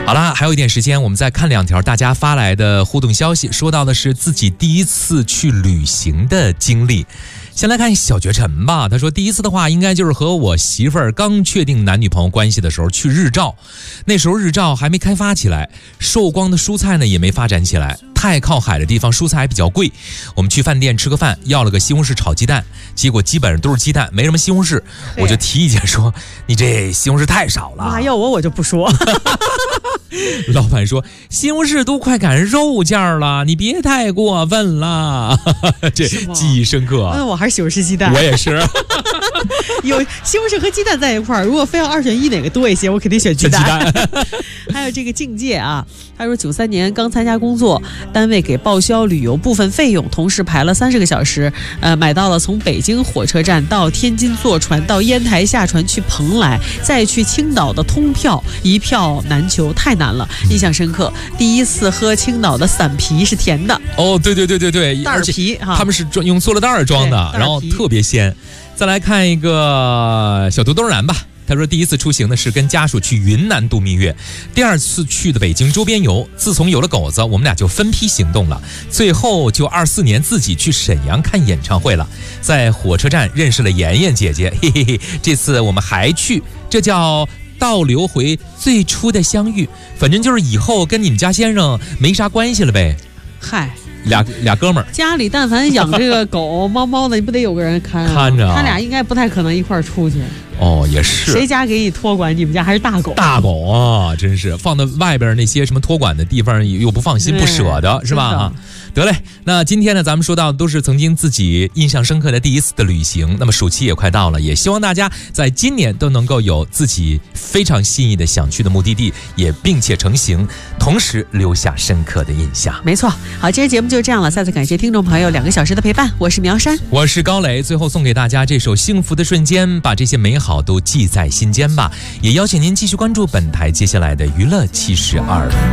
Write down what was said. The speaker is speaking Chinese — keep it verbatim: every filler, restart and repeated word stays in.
好啦，还有一点时间，我们再看两条大家发来的互动消息。说到的是自己第一次去旅行的经历。先来看小绝尘吧，他说第一次的话应该就是和我媳妇儿刚确定男女朋友关系的时候去日照，那时候日照还没开发起来，寿光的蔬菜呢也没发展起来，太靠海的地方蔬菜还比较贵，我们去饭店吃个饭，要了个西红柿炒鸡蛋，结果基本上都是鸡蛋，没什么西红柿，我就提意见说你这西红柿太少了。 妈要我我就不说。 老板说西红柿都快赶肉价了，你别太过分了。这记忆深刻。 那我还是西红柿鸡蛋。 我也是。 有西红柿和鸡蛋在一块儿，如果非要二选一哪个多一些，我肯定选鸡蛋。还有这个境界啊，他说九三年刚参加工作，单位给报销旅游部分费用，同时排了三十个小时，呃，买到了从北京火车站到天津坐船到烟台下船去蓬莱，再去青岛的通票，一票难求，太难了，印象深刻。第一次喝青岛的散啤是甜的。 哦，对对对对对， 袋啤哈， 他们是用塑料袋装的，然后特别鲜。再来看一个小土豆男吧，他说第一次出行呢是跟家属去云南度蜜月，第二次去的北京周边游，自从有了狗子，我们俩就分批行动了，最后就二四年自己去沈阳看演唱会了，在火车站认识了妍妍姐姐，嘿嘿嘿，这次我们还去，这叫倒流回最初的相遇，反正就是以后跟你们家先生没啥关系了呗。 嗨， 俩俩哥们儿， 家里但凡养这个狗猫猫的，你不得有个人看、啊、 看着、啊， 他俩应该不太可能一块儿出去。 哦，也是， 谁家给你托管？你们家还是大狗？ 大狗啊，真是放到外边那些什么托管的地方又不放心、不舍得，是吧？啊，得嘞，那今天呢，咱们说到的都是曾经自己印象深刻的第一次的旅行。那么暑期也快到了，也希望大家在今年都能够有自己非常心仪的想去的目的地，也并且成行，同时留下深刻的印象。 没错，好，今天节目就这样了，再次感谢听众朋友两个小时的陪伴，我是苗山， 我是高磊。最后送给大家这首《幸福的瞬间》，把这些美好都记在心间吧。也邀请您继续关注本台接下来的娱乐七十二。